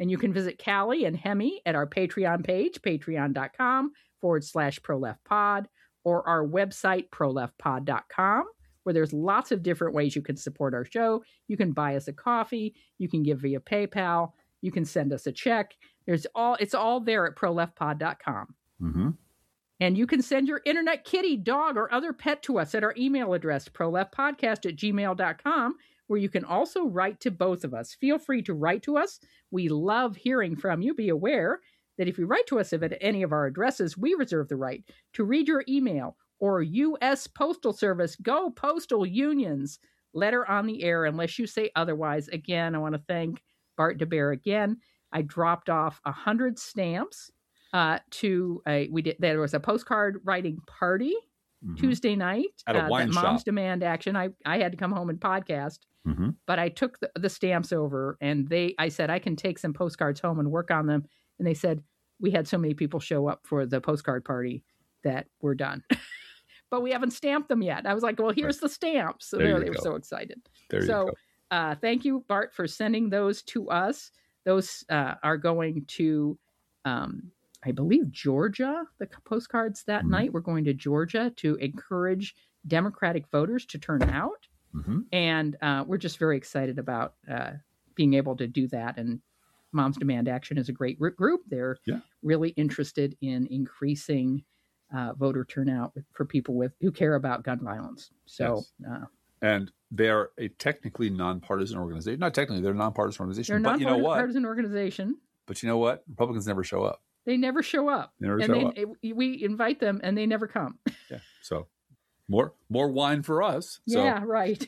And you can visit Callie and Hemi at our Patreon page, patreon.com/proleftpod, or our website, proleftpod.com, where there's lots of different ways you can support our show. You can buy us a coffee. You can give via PayPal. You can send us a check. It's all there at proleftpod.com. Mm-hmm. And you can send your internet kitty, dog, or other pet to us at our email address, proleftpodcast@gmail.com, where you can also write to both of us. Feel free to write to us. We love hearing from you. Be aware that if you write to us at any of our addresses, we reserve the right to read your email or U.S. Postal Service. Go Postal Unions. Letter on the air unless you say otherwise. Again, I want to thank Bart DeBear again. I dropped off 100 stamps there was a postcard writing party Tuesday night at a wine shop. Mom's Demand Action. I had to come home and podcast, but I took the stamps over, and I said I can take some postcards home and work on them. And they said we had so many people show up for the postcard party that we're done. But we haven't stamped them yet. I was like, well, here's the stamps. So they were so excited. Thank you, Bart, for sending those to us. Those are going to, I believe, Georgia. The postcards that night, we're going to Georgia to encourage Democratic voters to turn out. And we're just very excited about being able to do that. And Moms Demand Action is a great group. They're really interested in increasing voter turnout for people who care about gun violence. So, and they're a technically nonpartisan organization. Not technically, they're a nonpartisan organization. They're a but you know what? Nonpartisan organization. But you know what? Republicans never show up. They never show up. We invite them, and they never come. Yeah. So more wine for us. So, yeah. Right.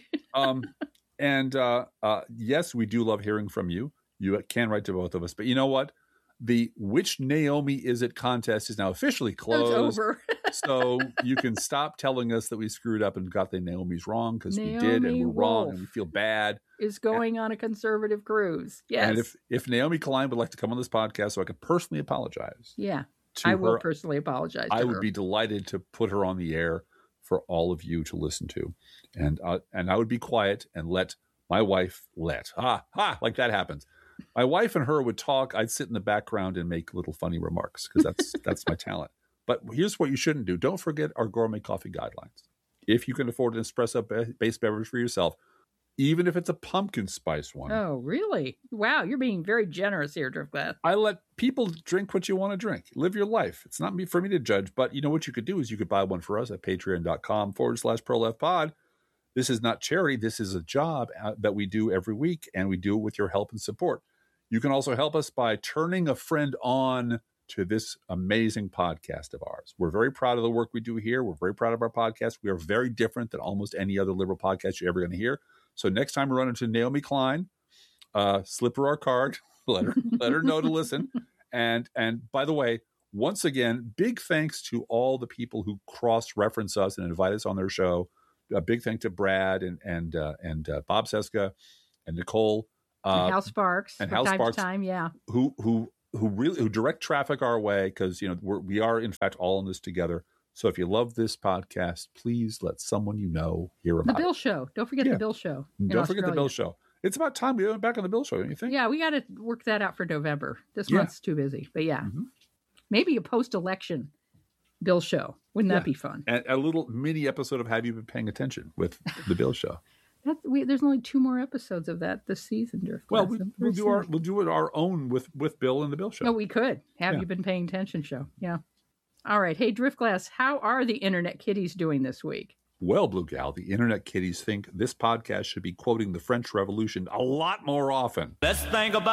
Yes, we do love hearing from you. You can write to both of us. But you know what? The Which Naomi Is It contest is now officially closed. It's over. So you can stop telling us that we screwed up and got the Naomi's wrong, because we did, and we're wrong, and we feel bad. Is going on a conservative cruise. Yes. And if Naomi Klein would like to come on this podcast so I could personally apologize. Yeah. I will personally apologize to her. I would be delighted to put her on the air for all of you to listen to. And I would be quiet and let my wife like that happens. My wife and her would talk. I'd sit in the background and make little funny remarks, because that's my talent. But here's what you shouldn't do. Don't forget our gourmet coffee guidelines. If you can afford an espresso-based beverage for yourself, even if it's a pumpkin spice one. Oh, really? Wow, you're being very generous here, Driftglass. I let people drink what you want to drink. Live your life. It's not for me to judge. But you know what you could do is you could buy one for us at patreon.com/proleftpod. This is not charity. This is a job that we do every week, and we do it with your help and support. You can also help us by turning a friend on to this amazing podcast of ours. We're very proud of the work we do here. We're very proud of our podcast. We are very different than almost any other liberal podcast you're ever going to hear. So next time we run into Naomi Klein, slip her our card, let her know to listen. And by the way, once again, big thanks to all the people who cross-reference us and invite us on their show. A big thank to Brad and Bob Seska and Nicole and Hal Sparks and Hal Sparks, time, yeah, who direct traffic our way, because we are in fact all in this together. So if you love this podcast, please let someone you know hear about the Bill Show. Don't forget the Bill Show. Don't forget the Bill Show. It's about time we went back on the Bill Show, don't you think? Yeah, we got to work that out for November. This month's too busy, but maybe a post-election Bill Show. Wouldn't that be fun? And a little mini episode of Have You Been Paying Attention with the Bill Show. There's only 2 more episodes of that this season, Drift. Well, we'll do it our own with Bill and the Bill Show. No, we could. Have You Been Paying Attention show. Yeah. All right. Hey, Driftglass, how are the Internet Kitties doing this week? Well, Blue Gal, the Internet Kitties think this podcast should be quoting the French Revolution a lot more often. Best thing about